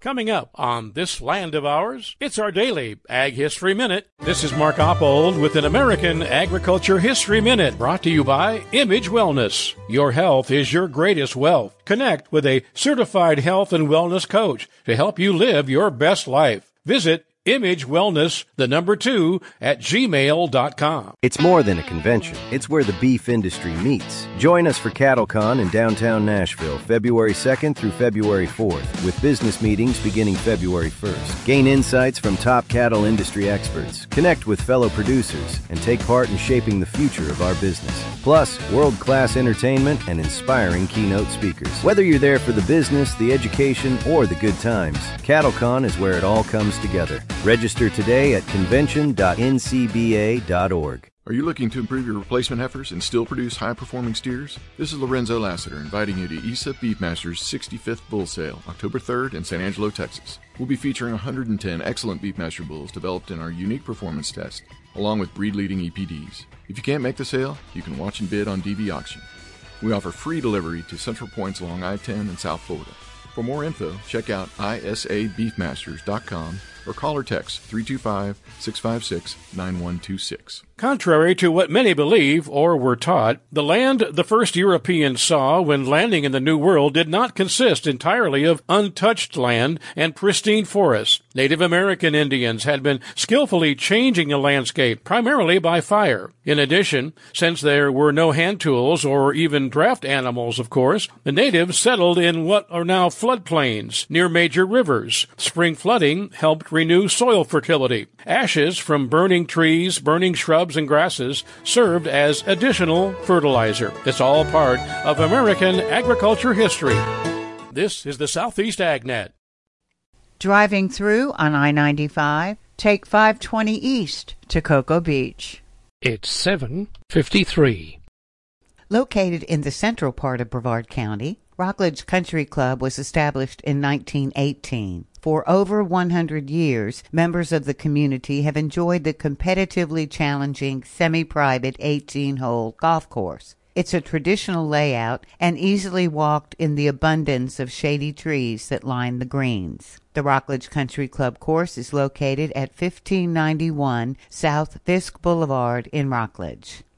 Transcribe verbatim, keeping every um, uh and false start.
Coming up on this land of ours, it's our daily Ag History Minute. This is Mark Oppold with an American Agriculture History Minute, brought to you by Image Wellness. Your health is your greatest wealth. Connect with a certified health and wellness coach to help you live your best life. Visit Image Wellness, the number two, at gmail dot com. It's more than a convention. It's where the beef industry meets. Join us for CattleCon in downtown Nashville, February second through February fourth, with business meetings beginning February first. Gain insights from top cattle industry experts, connect with fellow producers, and take part in shaping the future of our business. Plus, world-class entertainment and inspiring keynote speakers. Whether you're there for the business, the education, or the good times, CattleCon is where it all comes together. Register today at convention dot n c b a dot org. Are you looking to improve your replacement heifers and still produce high-performing steers? This is Lorenzo Lassiter inviting you to E S A Beefmasters sixty-fifth Bull Sale, October third in San Angelo, Texas. We'll be featuring one hundred ten excellent Beefmaster bulls developed in our unique performance test, along with breed-leading E P Ds. If you can't make the sale, you can watch and bid on D V Auction. We offer free delivery to central points along I ten in South Florida. For more info, check out I S A beefmasters dot com or call or text three two five, six five six, nine one two six. Contrary to what many believe or were taught, the land the first Europeans saw when landing in the New World did not consist entirely of untouched land and pristine forests. Native American Indians had been skillfully changing the landscape, primarily by fire. In addition, since there were no hand tools or even draft animals, of course, the natives settled in what are now floodplains near major rivers. Spring flooding helped renew soil fertility. Ashes from burning trees, burning shrubs, and grasses served as additional fertilizer. It's all part of American agriculture history. This is the Southeast AgNet. Driving through on I ninety-five, take five twenty east to Cocoa Beach. It's seven fifty-three. Located in the central part of Brevard County, Rockledge Country Club was established in nineteen eighteen. For over one hundred years, members of the community have enjoyed the competitively challenging semi-private eighteen-hole golf course. It's a traditional layout and easily walked in the abundance of shady trees that line the greens. The Rockledge Country Club course is located at fifteen ninety-one South Fisk Boulevard in Rockledge.